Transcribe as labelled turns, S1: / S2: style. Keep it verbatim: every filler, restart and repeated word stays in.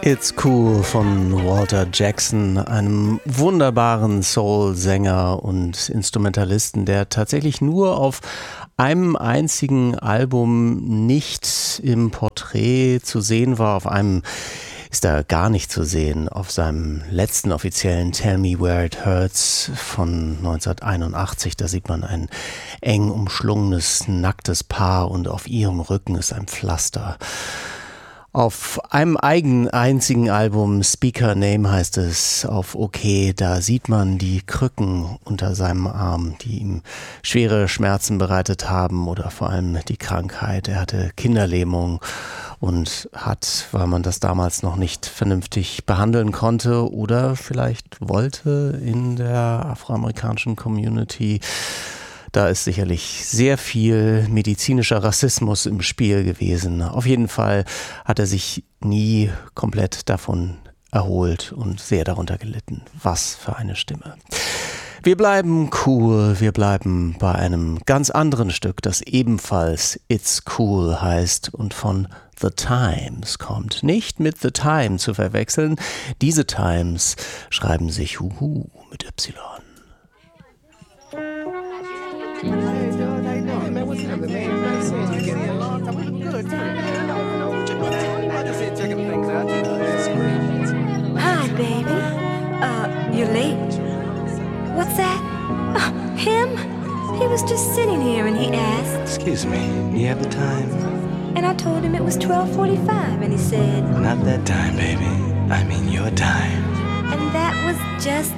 S1: It's Cool von Walter Jackson, einem wunderbaren Soul-Sänger und Instrumentalisten, der tatsächlich nur auf einem einzigen Album nicht im Porträt zu sehen war. Auf einem ist er gar nicht zu sehen. Auf seinem letzten offiziellen Tell Me Where It Hurts von neunzehnhunderteinundachtzig, da sieht man ein eng umschlungenes, nacktes Paar und auf ihrem Rücken ist ein Pflaster. Auf einem eigenen einzigen Album, Speaker Name heißt es, auf OK, da sieht man die Krücken unter seinem Arm, die ihm schwere Schmerzen bereitet haben oder vor allem die Krankheit. Er hatte Kinderlähmung und hat, weil man das damals noch nicht vernünftig behandeln konnte oder vielleicht wollte in der afroamerikanischen Community, da ist sicherlich sehr viel medizinischer Rassismus im Spiel gewesen. Auf jeden Fall hat er sich nie komplett davon erholt und sehr darunter gelitten. Was für eine Stimme. Wir bleiben cool, wir bleiben bei einem ganz anderen Stück, das ebenfalls It's Cool heißt und von The Times kommt. Nicht mit The Time zu verwechseln. Diese Times schreiben sich Huhu mit Y.
S2: Hey, Doug, how you doing, man? What's happening, man? I ain't seen you in a long time. We been good, too. I just ain't checking things out, you know.
S3: Hi, baby. Uh, you're late. What's that? Uh, him? He was just sitting here and he asked.
S4: Excuse me, you have the time?
S3: And I told him it was twelve forty-five and he said.
S4: Not that time, baby. I mean your time.
S3: And that was just